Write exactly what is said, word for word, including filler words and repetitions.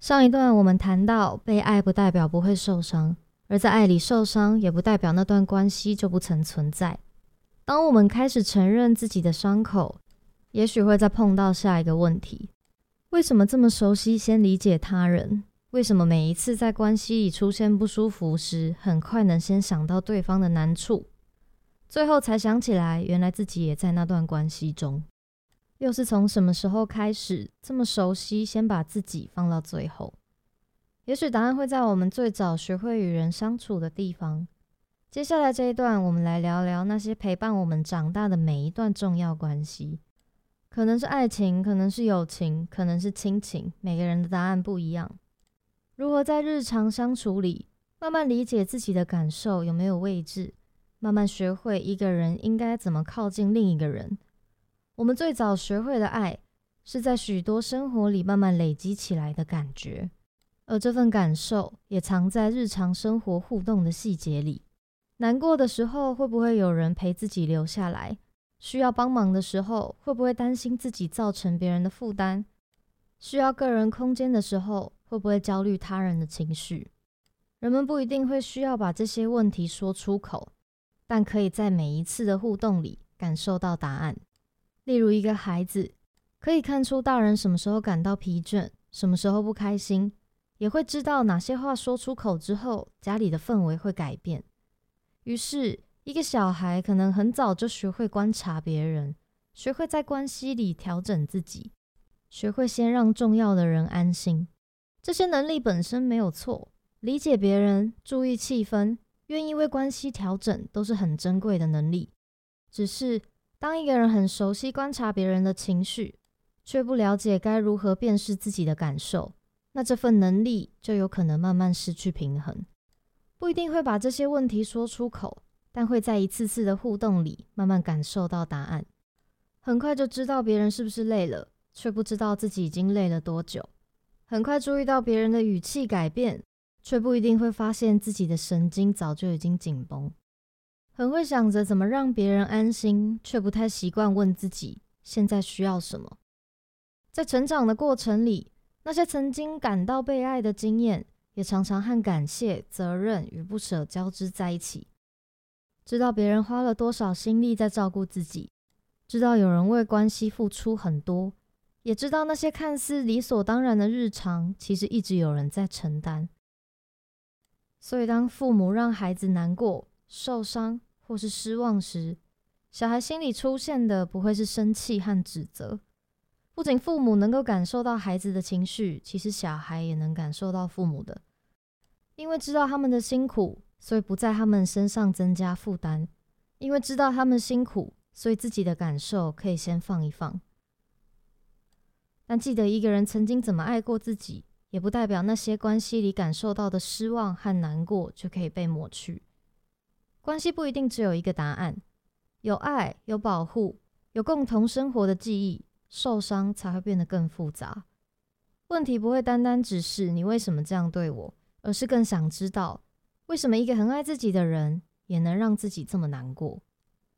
上一段我们谈到，被爱不代表不会受伤，而在爱里受伤也不代表那段关系就不曾存在。当我们开始承认自己的伤口，也许会再碰到下一个问题：为什么这么熟悉先理解他人？为什么每一次在关系里出现不舒服时，很快能先想到对方的难处，最后才想起来原来自己也在那段关系中？又是从什么时候开始这么熟悉先把自己放到最后？也许答案会在我们最早学会与人相处的地方。接下来这一段，我们来聊聊那些陪伴我们长大的每一段重要关系。可能是爱情，可能是友情，可能是亲情，每个人的答案不一样。如何在日常相处里慢慢理解自己的感受有没有位置，慢慢学会一个人应该怎么靠近另一个人。我们最早学会的爱，是在许多生活里慢慢累积起来的感觉，而这份感受也藏在日常生活互动的细节里。难过的时候，会不会有人陪自己留下来？需要帮忙的时候，会不会担心自己造成别人的负担？需要个人空间的时候，会不会焦虑他人的情绪？人们不一定会需要把这些问题说出口，但可以在每一次的互动里感受到答案。例如一个孩子，可以看出大人什么时候感到疲倦，什么时候不开心，也会知道哪些话说出口之后，家里的氛围会改变。于是，一个小孩可能很早就学会观察别人，学会在关系里调整自己，学会先让重要的人安心。这些能力本身没有错，理解别人，注意气氛，愿意为关系调整，都是很珍贵的能力。只是当一个人很熟悉观察别人的情绪，却不了解该如何辨识自己的感受，那这份能力就有可能慢慢失去平衡。不一定会把这些问题说出口，但会在一次次的互动里慢慢感受到答案。很快就知道别人是不是累了，却不知道自己已经累了多久。很快注意到别人的语气改变，却不一定会发现自己的神经早就已经紧绷。很会想着怎么让别人安心，却不太习惯问自己现在需要什么。在成长的过程里，那些曾经感到被爱的经验，也常常和感谢、责任与不舍交织在一起。知道别人花了多少心力在照顾自己，知道有人为关系付出很多，也知道那些看似理所当然的日常，其实一直有人在承担。所以当父母让孩子难过、受伤或是失望时，小孩心里出现的不会是生气和指责。不仅父母能够感受到孩子的情绪，其实小孩也能感受到父母的。因为知道他们的辛苦，所以不在他们身上增加负担。因为知道他们辛苦，所以自己的感受可以先放一放。但记得一个人曾经怎么爱过自己，也不代表那些关系里感受到的失望和难过就可以被抹去。关系不一定只有一个答案，有爱，有保护，有共同生活的记忆，受伤才会变得更复杂。问题不会单单只是你为什么这样对我，而是更想知道为什么一个很爱自己的人也能让自己这么难过。